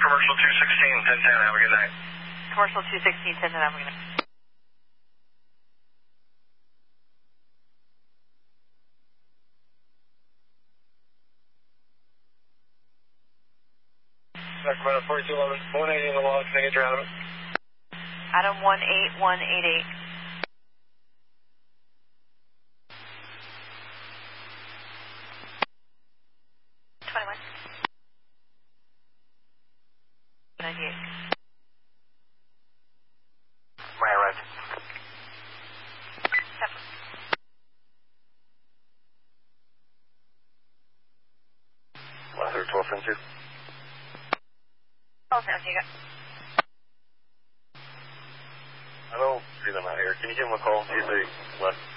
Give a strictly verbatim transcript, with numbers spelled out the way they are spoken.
Commercial two sixteen, ten ten, have a good night. Commercial two sixteen, ten ten, have a good night. Sacramento forty-two eleven, one eighty in the log, can I get your Adam? Adam one eight one eight eight. twenty-one. ninety-eight. My right. Yep. Last twelve ten two. Oh, sounds you got. I don't see them out here. Can you give them a call and see if they left?